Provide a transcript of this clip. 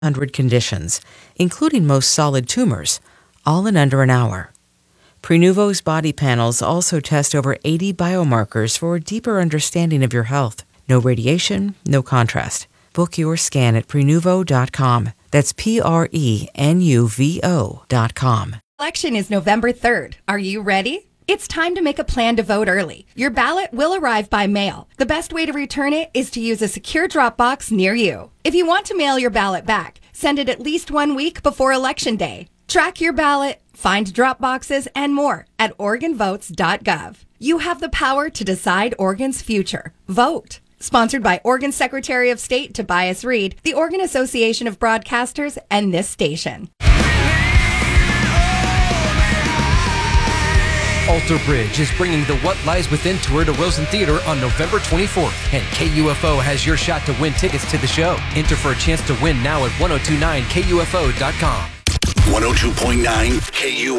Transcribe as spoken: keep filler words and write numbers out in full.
one hundred conditions, including most solid tumors, all in under an hour. Prenuvo's body panels also test over eighty biomarkers for a deeper understanding of your health. No radiation, no contrast. Book your scan at prenuvo dot com. That's P R E N U V O dot com. Election is November third. Are you ready? It's time to make a plan to vote early. Your ballot will arrive by mail. The best way to return it is to use a secure drop box near you. If you want to mail your ballot back, send it at least one week before Election Day. Track your ballot, find drop boxes, and more at Oregon Votes dot gov. You have the power to decide Oregon's future. Vote. Sponsored by Oregon Secretary of State Tobias Reed, the Oregon Association of Broadcasters, and this station. Alter Bridge is bringing the What Lies Within tour to Wilson Theater on November twenty-fourth, and K U F O has your shot to win tickets to the show. Enter for a chance to win now at ten twenty-nine K U F O dot com. one oh two point nine K U